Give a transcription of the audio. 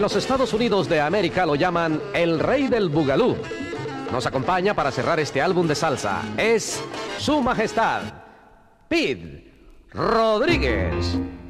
En los Estados Unidos de América lo llaman el rey del bugalú. Nos acompaña para cerrar este álbum de salsa. Es Su Majestad Pete Rodríguez.